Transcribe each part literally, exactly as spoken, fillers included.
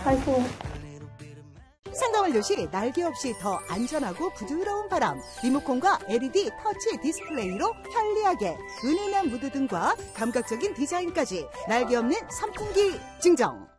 아이고. 상담완료 시 날개 없이 더 안전하고 부드러운 바람, 리모컨과 엘이디 터치 디스플레이로 편리하게 은은한 무드 등과 감각적인 디자인까지 날개 없는 선풍기 증정.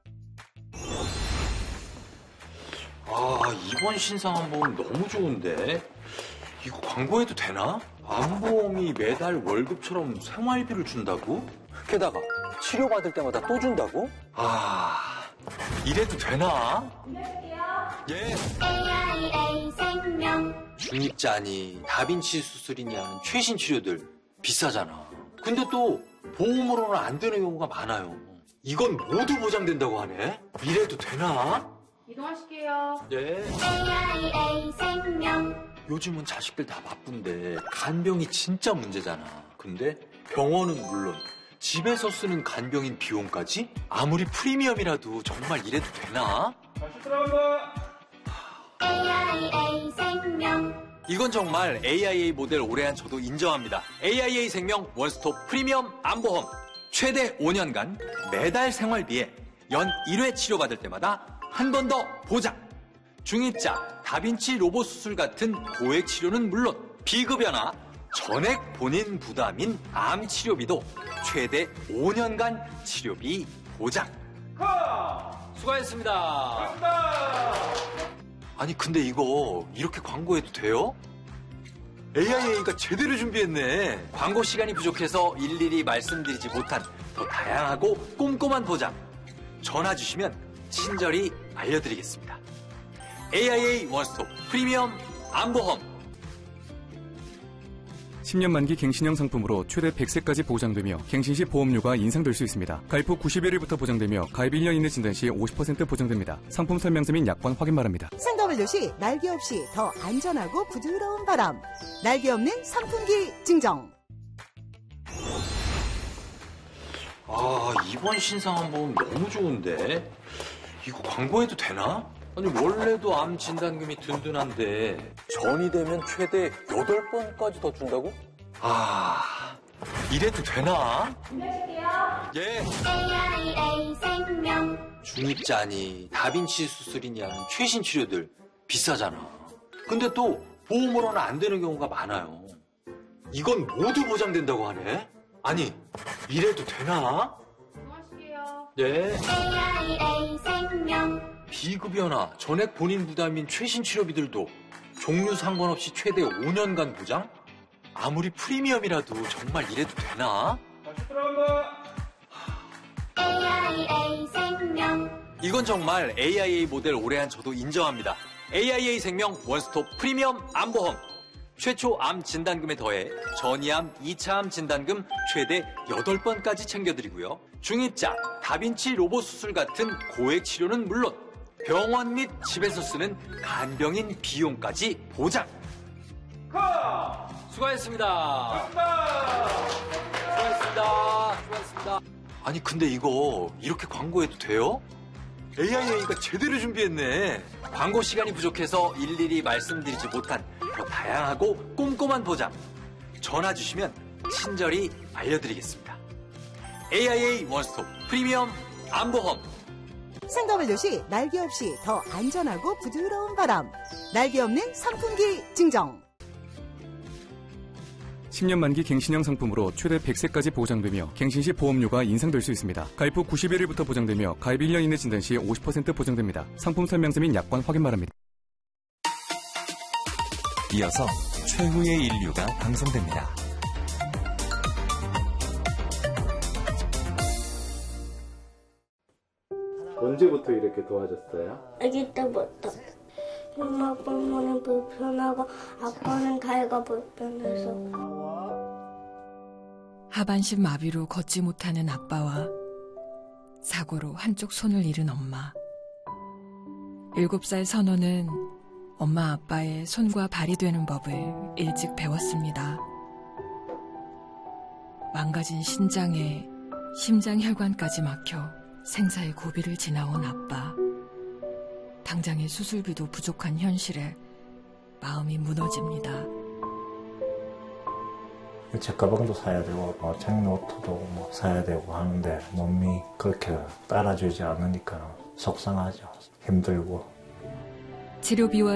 아, 이번 신상안보험 너무 좋은데? 이거 광고해도 되나? 안보험이 매달 월급처럼 생활비를 준다고? 게다가 치료받을 때마다 또 준다고? 아, 이래도 되나? 예. 에이아이에이 생명. 중입자니, 다빈치 수술이냐 하는 최신 치료들 비싸잖아. 근데 또 보험으로는 안 되는 경우가 많아요. 이건 모두 보장된다고 하네? 이래도 되나? 이동하실게요. 예. 에이아이에이 생명. 요즘은 자식들 다 바쁜데 간병이 진짜 문제잖아. 근데 병원은 물론 집에서 쓰는 간병인 비용까지? 아무리 프리미엄이라도 정말 이래도 되나? 다시 들어간다. 에이아이에이 생명. 이건 정말 에이아이에이 모델 올해한 저도 인정합니다. 에이아이에이 생명 원스톱 프리미엄 안보험. 최대 오 년간 매달 생활비에 연 일 회 치료받을 때마다 한 번 더 보장. 중입자, 다빈치 로봇 수술 같은 고액 치료는 물론 비급여나 전액 본인 부담인 암 치료비도 최대 오 년간 치료비 보장. 수고하셨습니다. 고맙습니다. 아니 근데 이거 이렇게 광고해도 돼요? 에이아이에이가 제대로 준비했네. 광고 시간이 부족해서 일일이 말씀드리지 못한 더 다양하고 꼼꼼한 보장. 전화 주시면 친절히 알려드리겠습니다. 에이아이에이 원스톱 프리미엄 안보험. 십 년 만기 갱신형 상품으로 최대 백 세까지 보장되며 갱신 시 보험료가 인상될 수 있습니다. 가입 후 구십일 일부터 보장되며 가입 일 년 이내 진단 시 오십 퍼센트 보장됩니다. 상품 설명서 및 약관 확인 바랍니다. 상담완료 시 날개 없이 더 안전하고 부드러운 바람, 날개 없는 선풍기 증정. 아, 이번 신상안보험 너무 좋은데? 이거 광고해도 되나? 아니 원래도 암 진단금이 든든한데 전이 되면 최대 여덟 번까지 더 준다고? 아, 이래도 되나? 준비하실게요. 예. 에이아이에이 생명. 중입자니, 다빈치 수술이냐 하는 최신 치료들 비싸잖아. 근데 또 보험으로는 안 되는 경우가 많아요. 이건 모두 보장된다고 하네? 아니, 이래도 되나? 이동하실게요. 예. 에이아이에이 생명. 비급여나 전액 본인 부담인 최신 치료비들도 종류 상관없이 최대 오 년간 보장? 아무리 프리미엄이라도 정말 이래도 되나? 다시 들어간다. 에이아이에이 생명. 이건 정말 에이아이에이 모델 올해한 저도 인정합니다. 에이아이에이 생명 원스톱 프리미엄 안보험. 최초 암 진단금에 더해 전이암 이 차 암 진단금 최대 여덟 번까지 챙겨드리고요. 중입자, 다빈치 로봇 수술 같은 고액 치료는 물론 병원 및 집에서 쓰는 간병인 비용까지 보장. 컷! 수고하셨습니다. 고맙습니다. 수고하셨습니다. 수고하셨습니다. 아니 근데 이거 이렇게 광고해도 돼요? 에이아이에이가 제대로 준비했네. 광고 시간이 부족해서 일일이 말씀드리지 못한 더 다양하고 꼼꼼한 보장. 전화 주시면 친절히 알려드리겠습니다. 에이아이에이 원스톱 프리미엄 안보험. 상담완료 시 날개 없이 더 안전하고 부드러운 바람, 날개 없는 선풍기 증정. 십 년 만기 갱신형 상품으로 최대 백 세까지 보장되며 갱신 시 보험료가 인상될 수 있습니다. 가입 후 구십일 일부터 보장되며 가입 일 년 이내 진단 시 오십 퍼센트 보장됩니다. 상품 설명서 및 약관 확인 바랍니다. 이어서 최후의 인류가 방송됩니다. 언제부터 이렇게 도와줬어요? 아기 때부터. 엄마 아빠는 불편하고 아빠는 다이가 불편해서. 하반신 마비로 걷지 못하는 아빠와 사고로 한쪽 손을 잃은 엄마. 일곱 살 선호는 엄마 아빠의 손과 발이 되는 법을 일찍 배웠습니다. 망가진 신장에 심장 혈관까지 막혀 생사의 고비를 지나온 아빠. 당장의 수술비도 부족한 현실에 마음이 무너집니다. 책 가방도 사야 되고 뭐 책노트도 뭐 사야 되고 하는데 몸이 그렇게 따라주지 않으니까 속상하죠. 힘들고. 치료비와